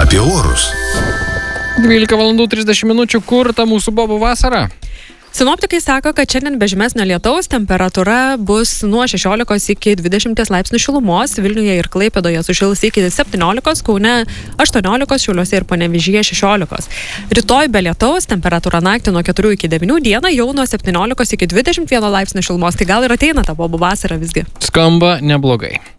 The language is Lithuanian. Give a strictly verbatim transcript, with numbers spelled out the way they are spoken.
apie orus. dvylika valandų trisdešimt minučių, kur ta mūsų bobų vasara? Sinoptikai sako, kad šiandien be žymesnio lietaus temperatūra bus nuo šešiolikos iki dvidešimties laipsnių šilumos, Vilniuje ir Klaipėdoje sušils iki septyniolikos, Kaune aštuoniolikos, Šiauliuose ir Panevėžyje šešiolikos. Rytoj be lietaus temperatūra naktį nuo keturių iki devynių, dieną jau nuo septyniolikos iki dvidešimt vieno laipsnių šilumos, tai gal ir ateina ta bobų vasara visgi. Skamba neblogai.